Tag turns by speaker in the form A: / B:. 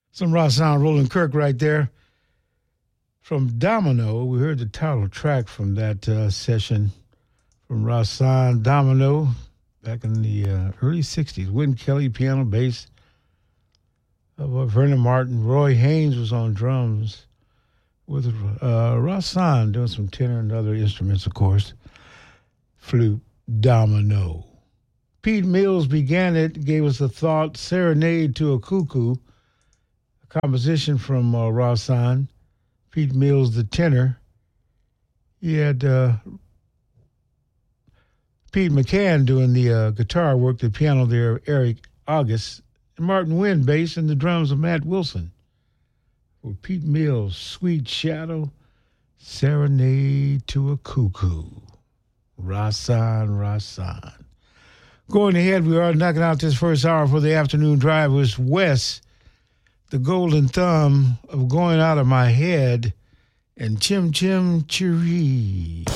A: Some raw sound, Roland Kirk right there. From Domino, we heard the title track from that session from Rahsaan Domino back in the early 60s. Wynton Kelly, piano, bass. Vernon Martin. Roy Haynes was on drums with Rahsaan doing some tenor and other instruments, of course. Flute, Domino. Pete Mills began it, gave us a thought, Serenade to a Cuckoo, a composition from Rahsaan. Pete Mills, the tenor. He had Pete McCann doing the guitar work, the piano there, Eric August, and Martin Wynn, bass, and the drums of Matt Wilson. For Pete Mills, Sweet Shadow, Serenade to a Cuckoo. Rahsaan. Going ahead, we are knocking out this first hour for the afternoon drive was Wes, the golden thumb of Going Out of My Head, and Chim Chim Chiree.